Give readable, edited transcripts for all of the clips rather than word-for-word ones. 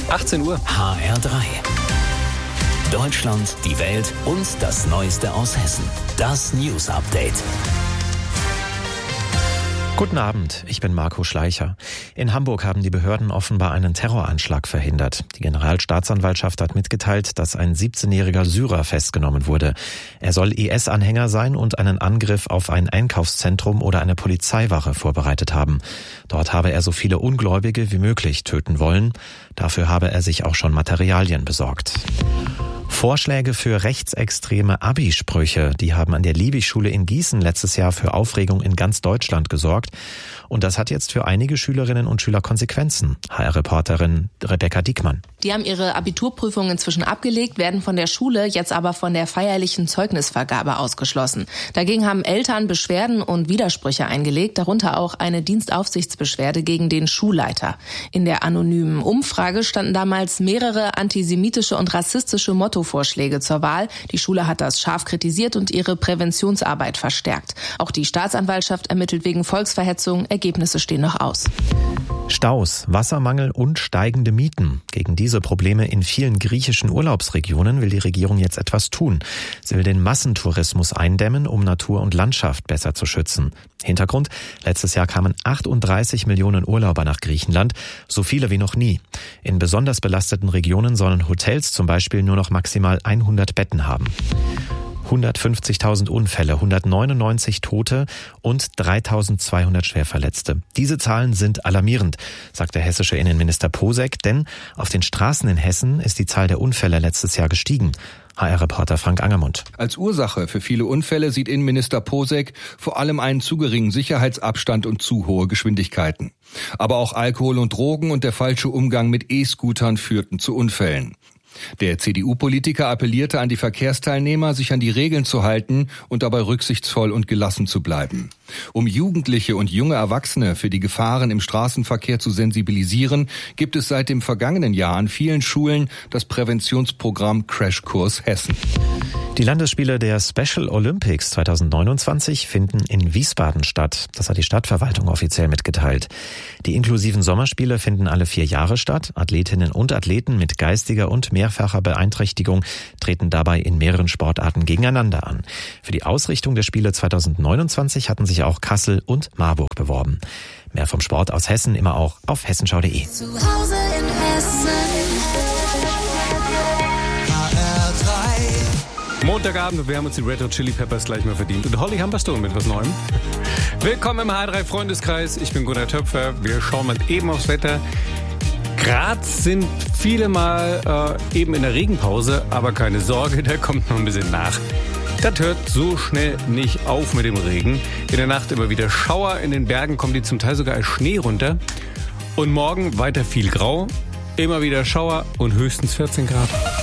18 Uhr. HR3. Deutschland, die Welt und das Neueste aus Hessen. Das News Update. Guten Abend, ich bin Marco Schleicher. In Hamburg haben die Behörden offenbar einen Terroranschlag verhindert. Die Generalstaatsanwaltschaft hat mitgeteilt, dass ein 17-jähriger Syrer festgenommen wurde. Er soll IS-Anhänger sein und einen Angriff auf ein Einkaufszentrum oder eine Polizeiwache vorbereitet haben. Dort habe er so viele Ungläubige wie möglich töten wollen. Dafür habe er sich auch schon Materialien besorgt. Vorschläge für rechtsextreme Abi-Sprüche, die haben an der Liebig-Schule in Gießen letztes Jahr für Aufregung in ganz Deutschland gesorgt. Und das hat jetzt für einige Schülerinnen und Schüler Konsequenzen. HR-Reporterin Rebecca Diekmann. Die haben ihre Abiturprüfung inzwischen abgelegt, werden von der Schule jetzt aber von der feierlichen Zeugnisvergabe ausgeschlossen. Dagegen haben Eltern Beschwerden und Widersprüche eingelegt, darunter auch eine Dienstaufsichtsbeschwerde gegen den Schulleiter. In der anonymen Umfrage standen damals mehrere antisemitische und rassistische Mottovorschläge zur Wahl. Die Schule hat das scharf kritisiert und ihre Präventionsarbeit verstärkt. Auch die Staatsanwaltschaft ermittelt wegen Volksverhetzung. Ergebnisse stehen noch aus. Staus, Wassermangel und steigende Mieten. Gegen diese Probleme in vielen griechischen Urlaubsregionen will die Regierung jetzt etwas tun. Sie will den Massentourismus eindämmen, um Natur und Landschaft besser zu schützen. Hintergrund: letztes Jahr kamen 38 Millionen Urlauber nach Griechenland, so viele wie noch nie. In besonders belasteten Regionen sollen Hotels zum Beispiel nur noch maximal 100 Betten haben. 150.000 Unfälle, 199 Tote und 3.200 Schwerverletzte. Diese Zahlen sind alarmierend, sagt der hessische Innenminister Posek, denn auf den Straßen in Hessen ist die Zahl der Unfälle letztes Jahr gestiegen. HR-Reporter Frank Angermund. Als Ursache für viele Unfälle sieht Innenminister Posek vor allem einen zu geringen Sicherheitsabstand und zu hohe Geschwindigkeiten. Aber auch Alkohol und Drogen und der falsche Umgang mit E-Scootern führten zu Unfällen. Der CDU-Politiker appellierte an die Verkehrsteilnehmer, sich an die Regeln zu halten und dabei rücksichtsvoll und gelassen zu bleiben. Um Jugendliche und junge Erwachsene für die Gefahren im Straßenverkehr zu sensibilisieren, gibt es seit dem vergangenen Jahr an vielen Schulen das Präventionsprogramm Crashkurs Hessen. Die Landesspiele der Special Olympics 2029 finden in Wiesbaden statt. Das hat die Stadtverwaltung offiziell mitgeteilt. Die inklusiven Sommerspiele finden alle 4 Jahre statt. Athletinnen und Athleten mit geistiger und mehrfacher Beeinträchtigung treten dabei in mehreren Sportarten gegeneinander an. Für die Ausrichtung der Spiele 2029 hatten sich auch Kassel und Marburg beworben. Mehr vom Sport aus Hessen immer auch auf hessenschau.de. Zu Hause in Hessen. Montagabend, wir haben uns die Red Hot Chili Peppers gleich mal verdient. Und Holly Humberstone mit was Neuem. Willkommen im HR3 Freundeskreis. Ich bin Gunnar Töpfer. Wir schauen mal eben aufs Wetter. Gerade sind viele mal eben in der Regenpause, aber keine Sorge, da kommt noch ein bisschen nach. Das hört so schnell nicht auf mit dem Regen. In der Nacht immer wieder Schauer, in den Bergen kommen die zum Teil sogar als Schnee runter. Und morgen weiter viel Grau, immer wieder Schauer und höchstens 14 Grad.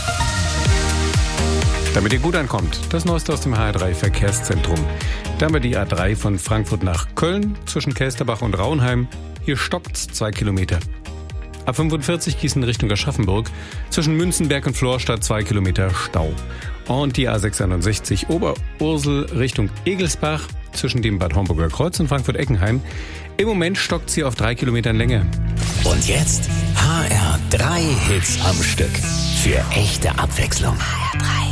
Damit ihr gut ankommt, das Neueste aus dem HR3 Verkehrszentrum. Da haben wir die A3 von Frankfurt nach Köln zwischen Kelsterbach und Raunheim. Hier stockt's 2 Kilometer. A45 Gießen Richtung Aschaffenburg. Zwischen Münzenberg und Florstadt 2 Kilometer Stau. Und die A661 Oberursel Richtung Egelsbach zwischen dem Bad Homburger Kreuz und Frankfurt-Eckenheim. Im Moment stockt sie auf 3 Kilometern Länge. Und jetzt HR3 Hits am Stück. Für echte Abwechslung. HR3.